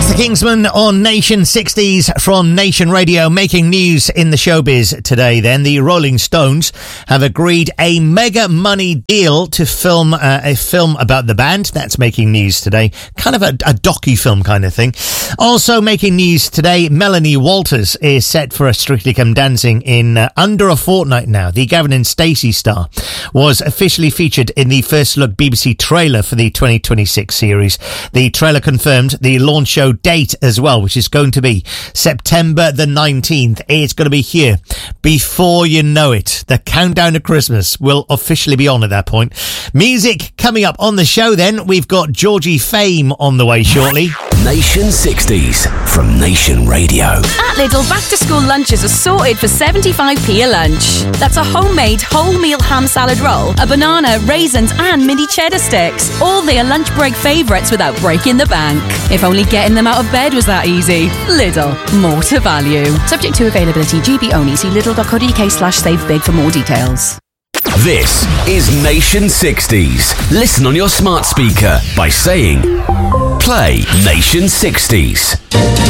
the Kingsmen on Nation 60s from Nation Radio, making news in the showbiz today. Then the Rolling Stones have agreed a mega money deal to film a film about the band. That's making news today. Kind of a docu-film kind of thing. Also making news today, Melanie Walters is set for a Strictly Come Dancing in under a fortnight now. The Gavin and Stacey star was officially featured in the first look BBC trailer for the 2026 series. The trailer confirmed the launch show date as well, which is going to be September the 19th. It's going to be here before you know it. The countdown to Christmas will officially be on at that point. Music coming up on the show then. We've got Georgie Fame on the way shortly. Nation 60s from Nation Radio. At Lidl, back-to-school lunches are sorted for 75p a lunch. That's a homemade wholemeal ham salad roll, a banana, raisins and mini cheddar sticks. All their lunch break favourites without breaking the bank. If only getting them out of bed was that easy. Lidl, more to value. Subject to availability, GB only. See lidl.co.uk/savebig for more details. This is Nation 60s. Listen on your smart speaker by saying, play Nation 60s.